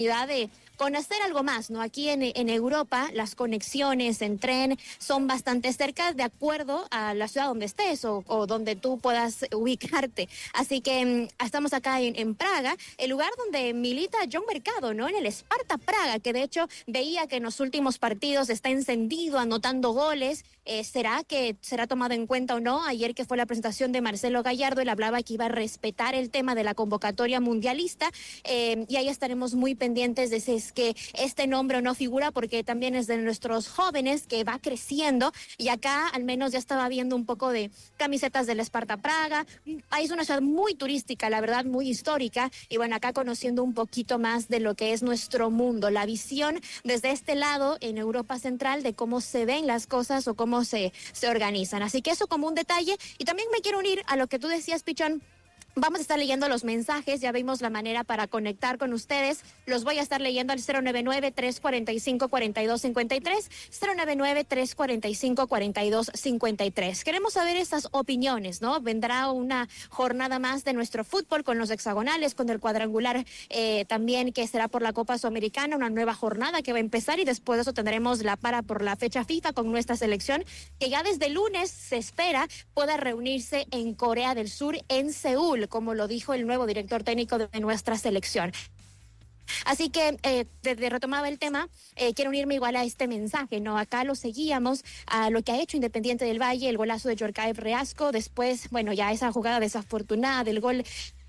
de conocer algo más, ¿no? Aquí en Europa las conexiones en tren son bastante cerca de acuerdo a la ciudad donde estés o donde tú puedas ubicarte. Así que estamos acá en Praga, el lugar donde milita John Mercado, ¿no? En el Sparta Praga, que de hecho veía que en los últimos partidos está encendido, anotando goles. ¿Será que será tomado en cuenta o no? Ayer que fue la presentación de Marcelo Gallardo, él hablaba que iba a respetar el tema de la convocatoria mundialista y ahí estaremos muy pendientes de si es que este nombre o no figura, porque también es de nuestros jóvenes que va creciendo y acá al menos ya estaba viendo un poco de camisetas del Sparta Praga. Es una ciudad muy turística, la verdad, muy histórica y bueno, acá conociendo un poquito más de lo que es nuestro mundo, la visión desde este lado en Europa Central de cómo se ven las cosas o cómo se organizan. Así que eso como un detalle y también me quiero unir a lo que tú decías, Pichón. Vamos a estar leyendo los mensajes, ya vimos la manera para conectar con ustedes. Los voy a estar leyendo al 099-345-4253, 099-345-4253. Queremos saber esas opiniones, ¿no? Vendrá una jornada más de nuestro fútbol con los hexagonales, con el cuadrangular también que será por la Copa Sudamericana, una nueva jornada que va a empezar y después de eso tendremos la para por la fecha FIFA con nuestra selección, que ya desde lunes se espera pueda reunirse en Corea del Sur, en Seúl, como lo dijo el nuevo director técnico de nuestra selección. Así que, desde retomaba el tema, quiero unirme igual a este mensaje, ¿no? Acá lo seguíamos a lo que ha hecho Independiente del Valle, el golazo de Yorkaev Reasco, después, bueno, ya esa jugada desafortunada del gol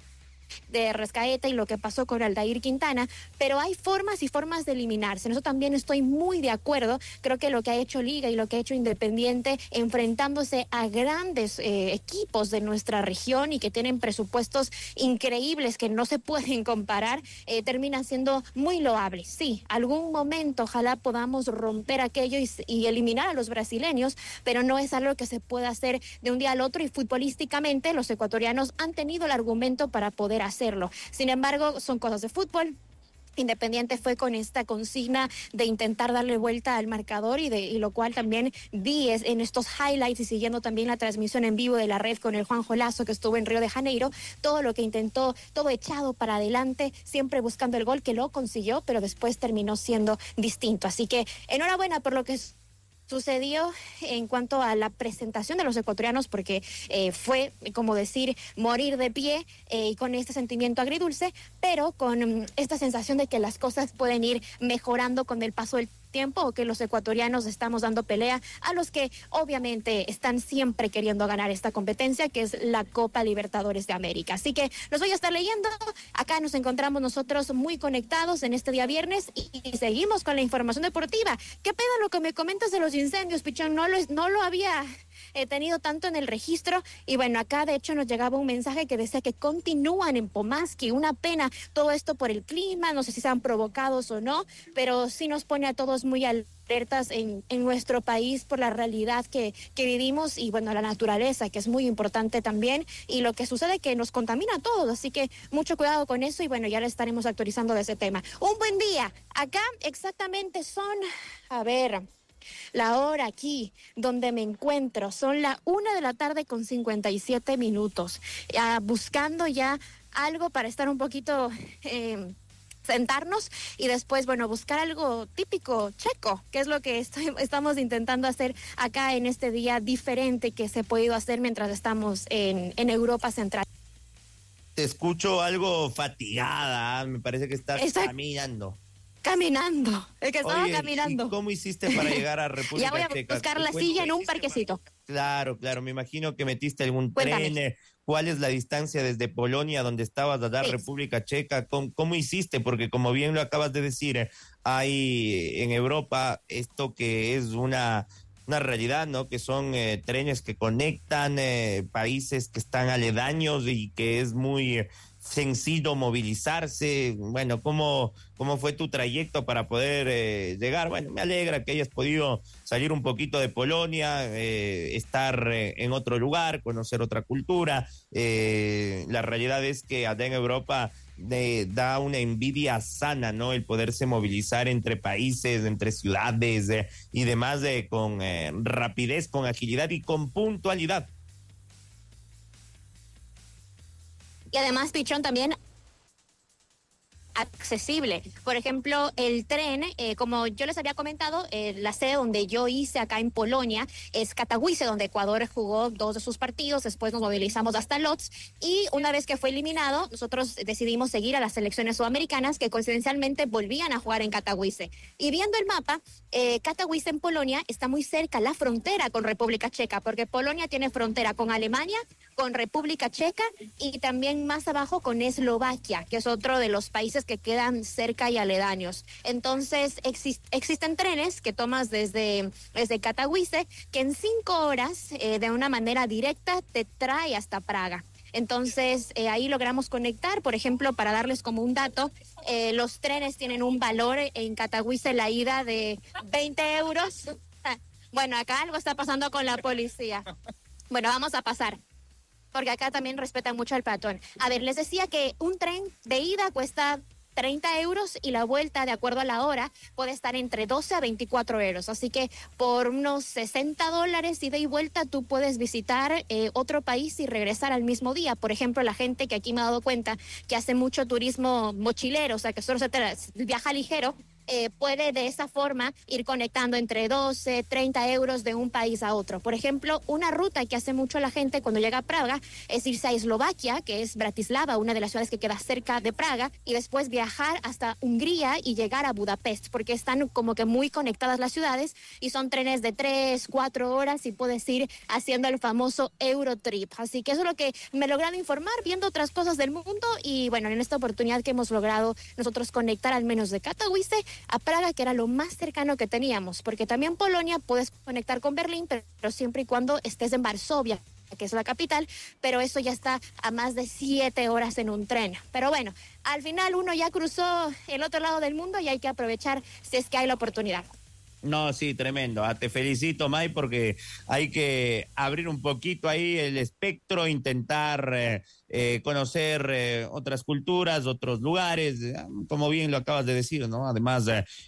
de Rascaeta y lo que pasó con Aldair Quintana, pero hay formas y formas de eliminarse. En eso también estoy muy de acuerdo. Creo que lo que ha hecho Liga y lo que ha hecho Independiente, enfrentándose a grandes equipos de nuestra región y que tienen presupuestos increíbles que no se pueden comparar, termina siendo muy loable. Sí, algún momento ojalá podamos romper aquello y eliminar a los brasileños, pero no es algo que se pueda hacer de un día al otro y futbolísticamente los ecuatorianos han tenido el argumento para poder hacerlo. Sin embargo, son cosas de fútbol. Independiente fue con esta consigna de intentar darle vuelta al marcador y lo cual también vi en estos highlights y siguiendo también la transmisión en vivo de la red con el Juanjo Lazo que estuvo en Río de Janeiro, todo lo que intentó, todo echado para adelante, siempre buscando el gol que lo consiguió, pero después terminó siendo distinto. Así que enhorabuena por lo que sucedió en cuanto a la presentación de los ecuatorianos, porque fue, como decir, morir de pie y con este sentimiento agridulce, pero con esta sensación de que las cosas pueden ir mejorando con el paso del tiempo o que los ecuatorianos estamos dando pelea a los que obviamente están siempre queriendo ganar esta competencia que es la Copa Libertadores de América. Así que los voy a estar leyendo. Acá nos encontramos nosotros muy conectados en este día viernes y seguimos con la información deportiva. ¿Qué pedo lo que me comentas de los incendios, Pichón? No lo había tenido tanto en el registro y bueno, acá de hecho nos llegaba un mensaje que decía que continúan en Pomaski, una pena todo esto por el clima, no sé si sean provocados o no, pero sí nos pone a todos muy alertas en nuestro país por la realidad que vivimos y bueno, la naturaleza que es muy importante también y lo que sucede que nos contamina a todos, así que mucho cuidado con eso y bueno, ya le estaremos actualizando de ese tema. Un buen día, acá exactamente son, a ver, la hora aquí donde me encuentro son la 1:00 con 57 minutos, buscando ya algo para estar un poquito sentarnos y después, bueno, buscar algo típico checo, que es lo que estamos intentando hacer acá en este día diferente que se ha podido hacer mientras estamos en Europa Central. Te escucho algo fatigada, me parece que estás caminando. Es que estaba caminando. ¿Y cómo hiciste para llegar a República Checa? Ya voy a buscar la silla en un parquecito. Claro, me imagino que metiste algún tren. ¿Cuál es la distancia desde Polonia, donde estabas, a la República Checa? ¿Cómo hiciste? Porque como bien lo acabas de decir, hay en Europa esto que es una realidad, ¿no? Que son trenes que conectan países que están aledaños y que es muy sencillo movilizarse. Bueno, ¿cómo fue tu trayecto para poder llegar? Bueno, me alegra que hayas podido salir un poquito de Polonia, estar en otro lugar, conocer otra cultura. La realidad es que allá en Europa da una envidia sana, ¿no? El poderse movilizar entre países, entre ciudades y demás con rapidez, con agilidad y con puntualidad. Y además, Pichón, también accesible. Por ejemplo, el tren, como yo les había comentado, la sede donde yo hice acá en Polonia es Katowice, donde Ecuador jugó 2 de sus partidos, después nos movilizamos hasta Lodz y una vez que fue eliminado, nosotros decidimos seguir a las selecciones sudamericanas que coincidencialmente volvían a jugar en Katowice. Y viendo el mapa, Katowice en Polonia está muy cerca la frontera con República Checa, porque Polonia tiene frontera con Alemania, con República Checa y también más abajo con Eslovaquia, que es otro de los países que quedan cerca y aledaños. Entonces, existen trenes que tomas desde Katowice, que en 5 horas, de una manera directa, te trae hasta Praga. Entonces, ahí logramos conectar, por ejemplo, para darles como un dato, los trenes tienen un valor en Katowice la ida de 20 euros. Bueno, acá algo está pasando con la policía. Bueno, vamos a pasar, porque acá también respetan mucho al peatón. A ver, les decía que un tren de ida cuesta 30 euros y la vuelta, de acuerdo a la hora, puede estar entre 12 a 24 euros. Así que por unos $60 ida y vuelta tú puedes visitar otro país y regresar al mismo día. Por ejemplo, la gente que aquí me ha dado cuenta que hace mucho turismo mochilero, o sea, que solo viaja ligero, puede de esa forma ir conectando entre 12, 30 euros de un país a otro. Por ejemplo, una ruta que hace mucho la gente cuando llega a Praga es irse a Eslovaquia, que es Bratislava, una de las ciudades que queda cerca de Praga, y después viajar hasta Hungría y llegar a Budapest, porque están como que muy conectadas las ciudades y son trenes de 3, 4 horas y puedes ir haciendo el famoso Eurotrip. Así que eso es lo que me he logrado informar, viendo otras cosas del mundo y bueno, en esta oportunidad que hemos logrado nosotros conectar al menos de Katowice a Praga, que era lo más cercano que teníamos, porque también Polonia puedes conectar con Berlín, pero siempre y cuando estés en Varsovia, que es la capital, pero eso ya está a más de 7 horas en un tren. Pero bueno, al final uno ya cruzó el otro lado del mundo y hay que aprovechar si es que hay la oportunidad. No, sí, tremendo. Te felicito, May, porque hay que abrir un poquito ahí el espectro, intentar conocer otras culturas, otros lugares, como bien lo acabas de decir, ¿no? Además,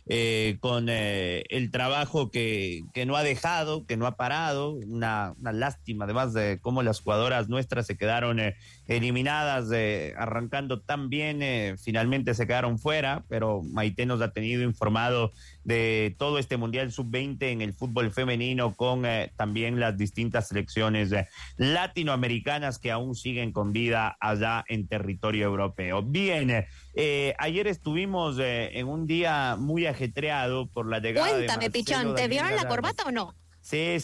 con el trabajo que no ha dejado, que no ha parado, una lástima, además de cómo las jugadoras nuestras se quedaron eliminadas, arrancando tan bien, finalmente se quedaron fuera, pero Maite nos ha tenido informado de todo este Mundial Sub-20 en el fútbol femenino con también las distintas selecciones latinoamericanas que aún siguen con vida allá en territorio europeo. Bien, ayer estuvimos en un día muy ajetreado por la llegada Cuéntame, de Pichón, ¿te vieron la corbata o no? Sí.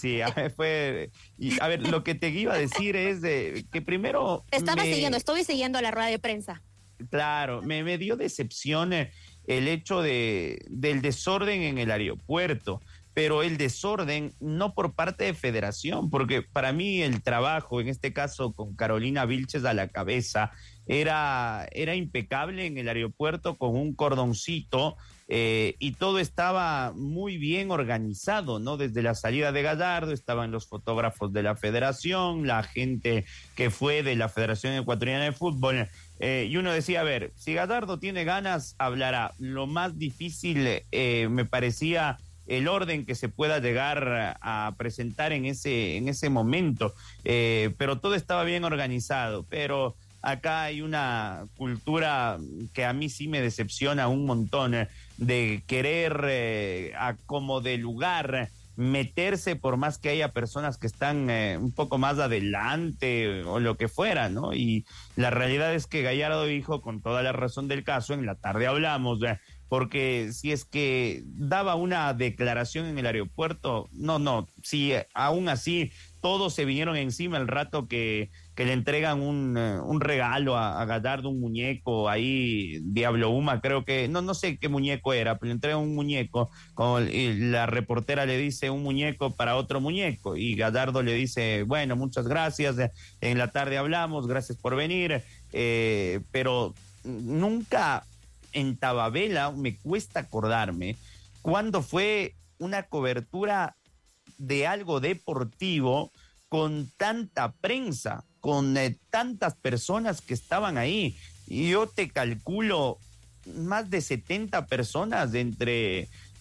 A ver, lo que te iba a decir es que primero... Estuve siguiendo la rueda de prensa. Claro, me dio decepción el hecho del desorden en el aeropuerto, pero el desorden no por parte de Federación, porque para mí el trabajo, en este caso con Carolina Vilches a la cabeza, era impecable en el aeropuerto con un cordoncito y todo estaba muy bien organizado, ¿no? Desde la salida de Gallardo estaban los fotógrafos de la Federación, la gente que fue de la Federación Ecuatoriana de Fútbol. Y uno decía, a ver, si Gallardo tiene ganas, hablará. Lo más difícil me parecía el orden que se pueda llegar a presentar en ese momento, pero todo estaba bien organizado, pero acá hay una cultura que a mí sí me decepciona un montón, de querer como de lugar meterse por más que haya personas que están un poco más adelante o lo que fuera, ¿no? Y la realidad es que Gallardo dijo con toda la razón del caso, en la tarde hablamos, porque si es que daba una declaración en el aeropuerto, si aún así todos se vinieron encima el rato que le entregan un regalo a Gallardo, un muñeco ahí, Diablo Uma, creo que, no sé qué muñeco era, pero le entregan un muñeco, y la reportera le dice un muñeco para otro muñeco, y Gallardo le dice, bueno, muchas gracias, en la tarde hablamos, gracias por venir, pero nunca en Tababela, me cuesta acordarme, cuando fue una cobertura de algo deportivo con tanta prensa, con tantas personas que estaban ahí. Y yo te calculo más de 70 personas entre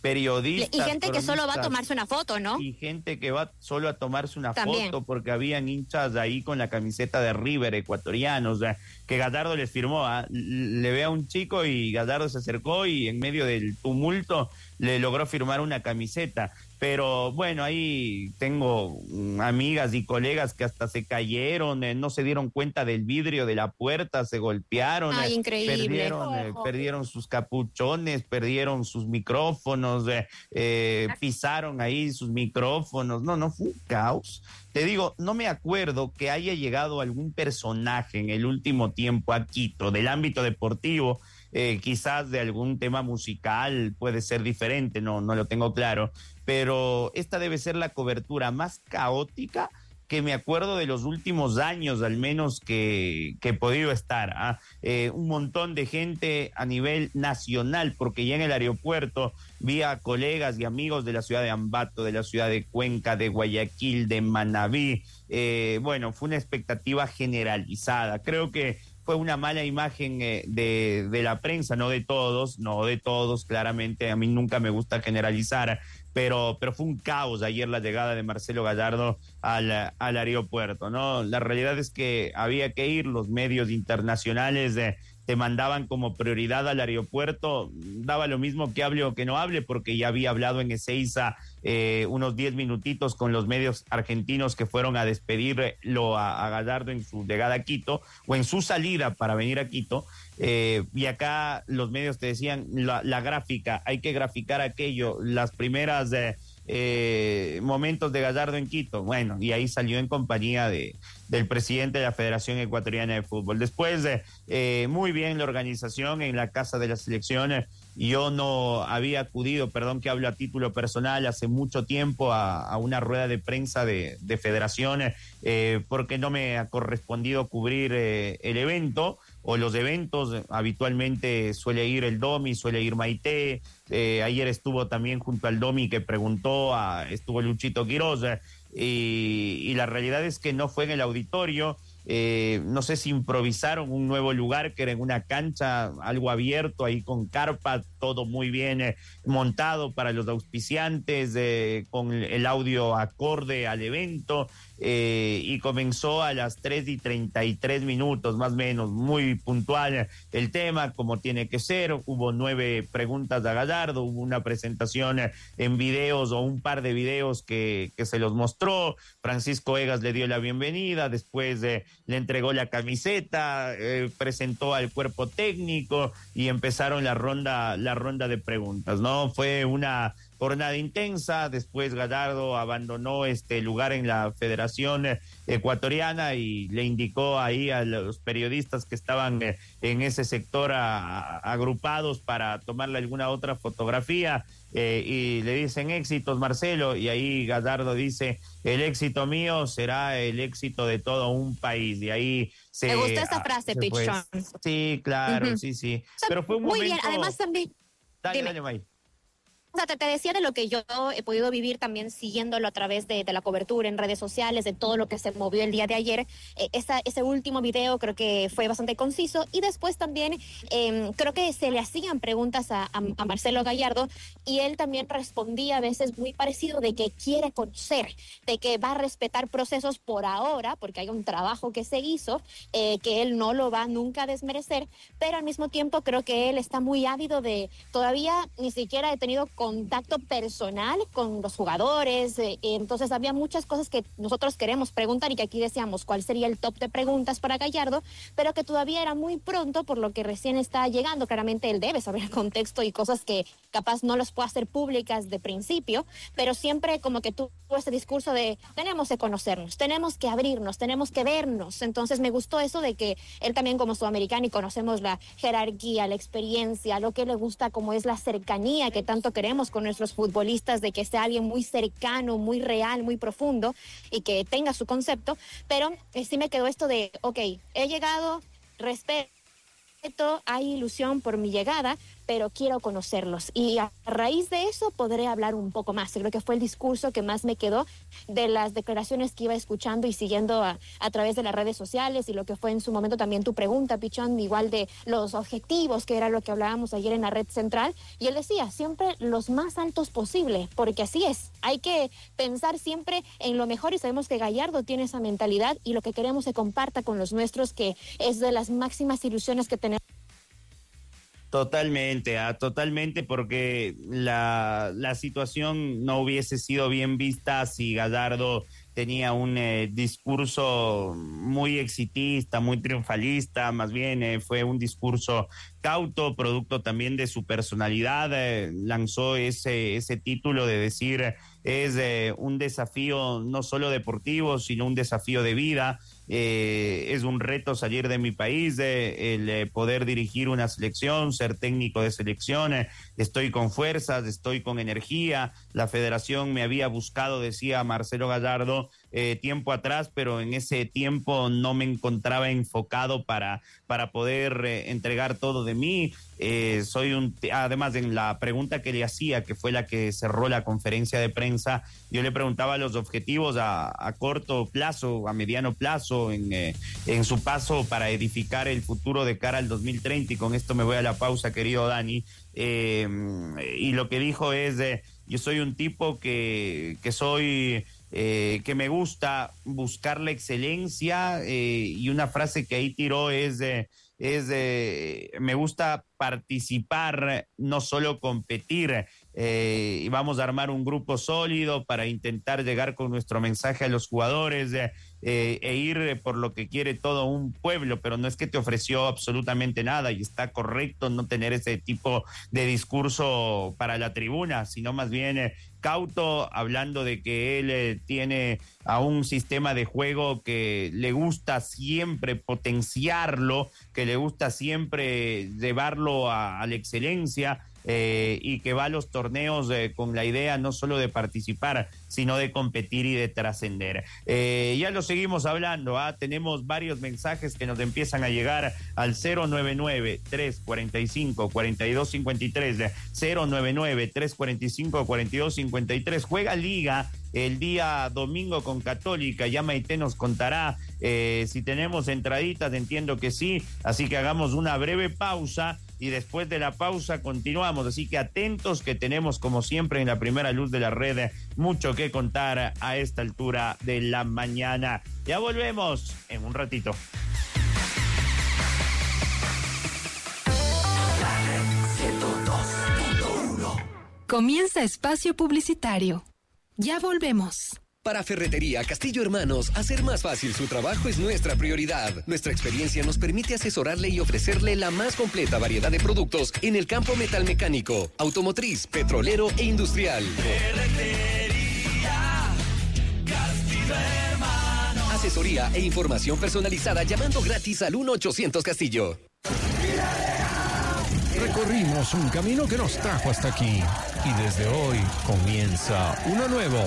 periodistas. Y gente que solo va a tomarse una foto, ¿no? Y gente que va solo a tomarse una También. foto, porque habían hinchas ahí con la camiseta de River, ecuatorianos, que Gallardo les firmó. Le ve a un chico y Gallardo se acercó y en medio del tumulto le logró firmar una camiseta. Pero bueno, ahí tengo amigas y colegas que hasta se cayeron, no se dieron cuenta del vidrio de la puerta, se golpearon. Ay, increíble. Perdieron sus capuchones, perdieron sus micrófonos, pisaron ahí sus micrófonos. No fue un caos. Te digo, no me acuerdo que haya llegado algún personaje en el último tiempo a Quito del ámbito deportivo. Quizás de algún tema musical puede ser diferente, no lo tengo claro, pero esta debe ser la cobertura más caótica que me acuerdo de los últimos años, al menos que he podido estar. Un montón de gente a nivel nacional, porque ya en el aeropuerto vi a colegas y amigos de la ciudad de Ambato, de la ciudad de Cuenca, de Guayaquil, de Manabí. Bueno, fue una expectativa generalizada. Creo que fue una mala imagen de la prensa, no de todos, claramente. A mí nunca me gusta generalizar, pero fue un caos ayer la llegada de Marcelo Gallardo al aeropuerto, ¿no? La realidad es que había que ir, los medios internacionales te mandaban como prioridad al aeropuerto, daba lo mismo que hable o que no hable, porque ya había hablado en Ezeiza unos 10 minutitos con los medios argentinos que fueron a despedirlo a Gallardo en su llegada a Quito, o en su salida para venir a Quito, y acá los medios te decían la gráfica, hay que graficar aquello, las primeras momentos de Gallardo en Quito, bueno, y ahí salió en compañía del presidente de la Federación Ecuatoriana de Fútbol. Después, muy bien la organización en la Casa de las Selecciones. Yo no había acudido, perdón que hablo a título personal, hace mucho tiempo a una rueda de prensa de federaciones, porque no me ha correspondido cubrir el evento o los eventos. Habitualmente suele ir el Domi, suele ir Maite. Ayer estuvo también junto al Domi que preguntó, estuvo Luchito Quiroz, y la realidad es que no fue en el auditorio. No sé si improvisaron un nuevo lugar que era en una cancha, algo abierto ahí con carpa, todo muy bien montado para los auspiciantes, con el audio acorde al evento, y comenzó a las 3:33 más o menos, muy puntual el tema, como tiene que ser. Hubo 9 preguntas a Gallardo, hubo una presentación en videos o un par de videos que se los mostró. Francisco Egas le dio la bienvenida, después le entregó la camiseta, presentó al cuerpo técnico y empezaron la ronda de preguntas, ¿no? Fue una jornada intensa. Después Gallardo abandonó este lugar en la Federación Ecuatoriana y le indicó ahí a los periodistas que estaban en ese sector agrupados para tomarle alguna otra fotografía, y le dicen: éxitos, Marcelo, y ahí Gallardo dice: el éxito mío será el éxito de todo un país. Y ahí me gusta esta frase, Pichón. Sí, claro, Uh-huh. sí. O sea, pero fue un muy momento... bien, además también... Dale, May. O sea, te decía de lo que yo he podido vivir también siguiéndolo a través de la cobertura en redes sociales, de todo lo que se movió el día de ayer. Ese último video creo que fue bastante conciso, y después también creo que se le hacían preguntas a Marcelo Gallardo y él también respondía a veces muy parecido, de que quiere conocer, de que va a respetar procesos por ahora, porque hay un trabajo que se hizo, que él no lo va nunca a desmerecer, pero al mismo tiempo creo que él está muy ávido de, todavía ni siquiera he tenido contacto personal con los jugadores, entonces había muchas cosas que nosotros queremos preguntar y que aquí decíamos cuál sería el top de preguntas para Gallardo, pero que todavía era muy pronto por lo que recién está llegando. Claramente él debe saber el contexto y cosas que capaz no las puede hacer públicas de principio, pero siempre como que tuvo este discurso de tenemos que conocernos, tenemos que abrirnos, tenemos que vernos. Entonces me gustó eso de que él también, como sudamericano, y conocemos la jerarquía, la experiencia, lo que le gusta, como es la cercanía que tanto queremos con nuestros futbolistas, de que sea alguien muy cercano, muy real, muy profundo y que tenga su concepto. Pero sí me quedó esto de, ok, he llegado, respeto, hay ilusión por mi llegada, pero quiero conocerlos. Y a raíz de eso podré hablar un poco más. Creo que fue el discurso que más me quedó de las declaraciones que iba escuchando y siguiendo a través de las redes sociales, y lo que fue en su momento también tu pregunta, Pichón, igual de los objetivos, que era lo que hablábamos ayer en la red central. Y él decía, siempre los más altos posible, porque así es. Hay que pensar siempre en lo mejor, y sabemos que Gallardo tiene esa mentalidad, y lo que queremos se comparta con los nuestros, que es de las máximas ilusiones que tenemos. Totalmente, totalmente, porque la situación no hubiese sido bien vista si Gallardo tenía un discurso muy exitista, muy triunfalista. Más bien fue un discurso cauto, producto también de su personalidad. Lanzó ese título de decir, es un desafío no solo deportivo, sino un desafío de vida. Es un reto salir de mi país, el poder dirigir una selección, ser técnico de selección. Estoy con fuerzas, estoy con energía. La federación me había buscado, decía Marcelo Gallardo, tiempo atrás, pero en ese tiempo no me enfocado para poder entregar todo de mí. Además, en la pregunta que le hacía, que fue la que cerró la conferencia de prensa, yo le preguntaba los objetivos a corto plazo, a mediano plazo, en su paso para edificar el futuro de cara al 2030, y con esto me voy a la pausa, querido Dani. Y lo que dijo es, yo soy un tipo que me gusta buscar la excelencia, y una frase que ahí tiró es me gusta participar, no solo competir, y vamos a armar un grupo sólido para intentar llegar con nuestro mensaje a los jugadores, e ir por lo que quiere todo un pueblo. Pero no es que te ofreció absolutamente nada, y está correcto no tener ese tipo de discurso para la tribuna, sino más bien cauto, hablando de que él tiene a un sistema de juego que le gusta siempre potenciarlo, que le gusta siempre llevarlo a la excelencia, y que va a los torneos con la idea no solo de participar, sino de competir y de trascender. Ya lo seguimos hablando, tenemos varios mensajes que nos empiezan a llegar al 099-345-4253, 099-345-4253. Juega Liga el día domingo con Católica. Ya Maite nos contará si tenemos entraditas, entiendo que sí, así que hagamos una breve pausa y después de la pausa continuamos. Así que atentos, que tenemos, como siempre, en la primera luz de la red, mucho que contar a esta altura de la mañana. Ya volvemos en un ratito. Comienza espacio publicitario. Ya volvemos. Para Ferretería Castillo Hermanos, hacer más fácil su trabajo es nuestra prioridad. Nuestra experiencia nos permite asesorarle y ofrecerle la más completa variedad de productos en el campo metalmecánico, automotriz, petrolero e industrial. Ferretería Castillo Hermanos. Asesoría e información personalizada llamando gratis al 1-800 Castillo. Recorrimos un camino que nos trajo hasta aquí, y desde hoy comienza uno nuevo.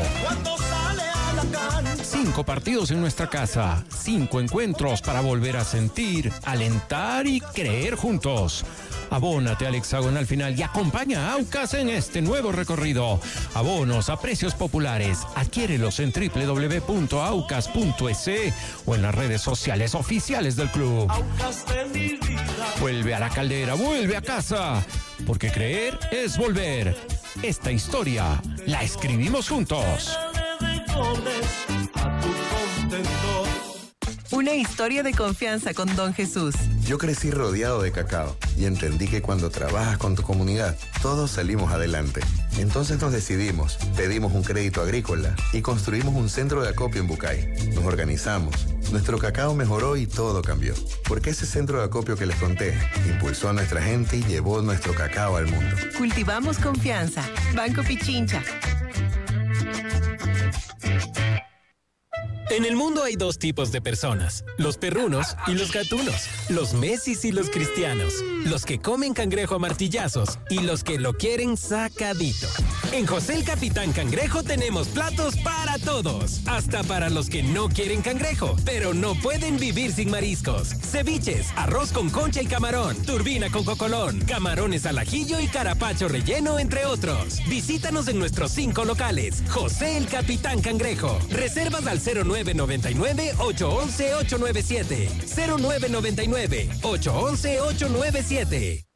5 partidos en nuestra casa, 5 encuentros para volver a sentir, alentar y creer juntos. Abónate al hexagonal final y acompaña a Aucas en este nuevo recorrido. Abonos a precios populares. Adquiérelos en www.aucas.es o en las redes sociales oficiales del club. Vuelve a la caldera, vuelve a casa, porque creer es volver. Esta historia la escribimos juntos. Una historia de confianza con Don Jesús. Yo crecí rodeado de cacao y entendí que cuando trabajas con tu comunidad, todos salimos adelante. Entonces nos decidimos, pedimos un crédito agrícola y construimos un centro de acopio en Bucay. Nos organizamos, nuestro cacao mejoró y todo cambió. Porque ese centro de acopio que les conté impulsó a nuestra gente y llevó nuestro cacao al mundo. Cultivamos confianza. Banco Pichincha. En el mundo hay dos tipos de personas, los perrunos y los gatunos, los Messis y los cristianos, los que comen cangrejo a martillazos y los que lo quieren sacadito. En José el Capitán Cangrejo tenemos platos para todos, hasta para los que no quieren cangrejo, pero no pueden vivir sin mariscos. Ceviches, arroz con concha y camarón, turbina con cocolón, camarones al ajillo y carapacho relleno, entre otros. Visítanos en nuestros 5 locales. José el Capitán Cangrejo. Reservas al 0999-811-897. 0999-811-897.